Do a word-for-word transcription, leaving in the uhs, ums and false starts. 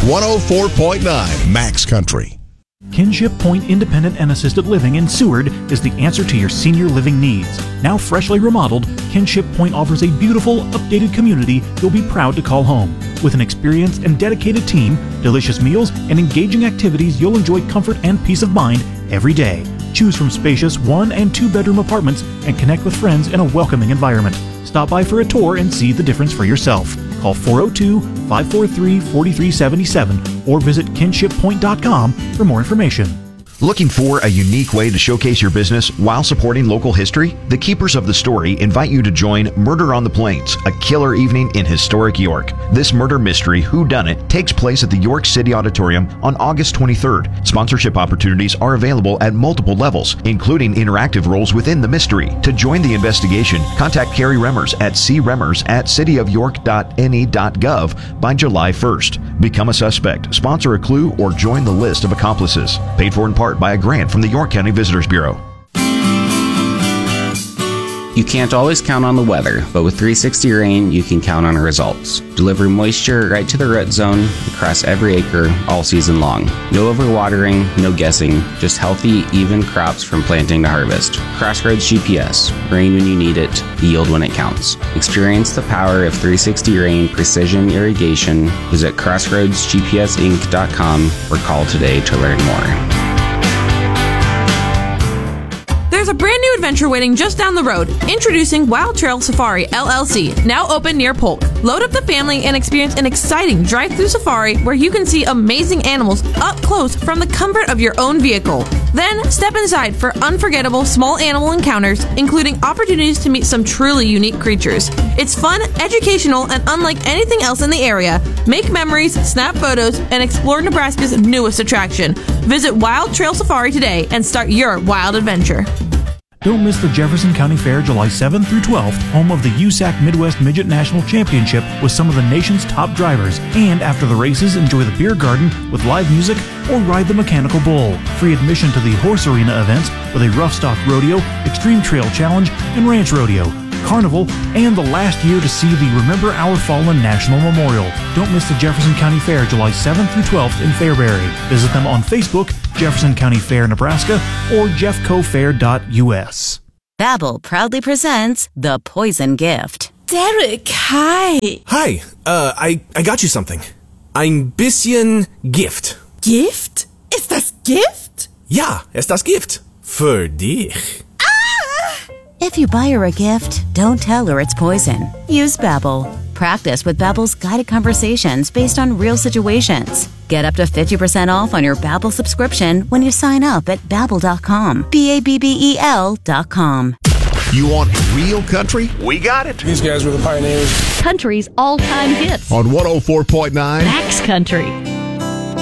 one oh four point nine Max Country. Kinship Point Independent and Assisted Living in Seward is the answer to your senior living needs. Now freshly remodeled, Kinship Point offers a beautiful, updated community you'll be proud to call home. With an experienced and dedicated team, delicious meals, and engaging activities, you'll enjoy comfort and peace of mind every day. Choose from spacious one- and two-bedroom apartments and connect with friends in a welcoming environment. Stop by for a tour and see the difference for yourself. Call four oh two, five four three, four three seven seven or visit kinship point dot com for more information. Looking for a unique way to showcase your business while supporting local history? The Keepers of the Story invite you to join Murder on the Plains, a killer evening in historic York. This murder mystery whodunit takes place at the York City Auditorium on August twenty-third. Sponsorship opportunities are available at multiple levels, including interactive roles within the mystery. To join the investigation, contact Carrie Remmers at c remmers at city of york dot n e dot gov by July first. Become a suspect, sponsor a clue, or join the list of accomplices. Paid for in part by a grant from the York County Visitors Bureau. You can't always count on the weather, but with three sixty Rain, you can count on results. Deliver moisture right to the root zone across every acre all season long. No overwatering, no guessing, just healthy, even crops from planting to harvest. Crossroads G P S. Rain when you need it, yield when it counts. Experience the power of three sixty Rain Precision Irrigation. Visit crossroads g p s inc dot com or call today to learn more. There's a brand new adventure waiting just down the road. Introducing Wild Trail Safari, L L C, now open near Polk. Load up the family and experience an exciting drive-through safari where you can see amazing animals up close from the comfort of your own vehicle. Then step inside for unforgettable small animal encounters, including opportunities to meet some truly unique creatures. It's fun, educational, and unlike anything else in the area. Make memories, snap photos, and explore Nebraska's newest attraction. Visit Wild Trail Safari today and start your wild adventure. Don't miss the Jefferson County Fair July seventh through twelfth, home of the U S A C Midwest Midget National Championship with some of the nation's top drivers. And after the races, enjoy the beer garden with live music or ride the mechanical bull. Free admission to the horse arena events with a rough stock rodeo, extreme trail challenge, and ranch rodeo. Carnival, and the last year to see the Remember Our Fallen National Memorial. Don't miss the Jefferson County Fair July seventh through twelfth in Fairbury. Visit them on Facebook, Jefferson County Fair Nebraska, or jeffco fair dot u s. Babbel proudly presents The Poison Gift. Derek, hi. Hi, uh, I, I got you something. Ein bisschen Gift. Gift? Ist das Gift? Ja, ist das Gift. Für dich. If you buy her a gift, don't tell her it's poison. Use Babbel. Practice with Babbel's guided conversations based on real situations. Get up to fifty percent off on your Babbel subscription when you sign up at babbel dot com. B A B B E L dot com. You want real country? We got it. These guys were the pioneers. Country's all-time hits. On one oh four point nine Max Country.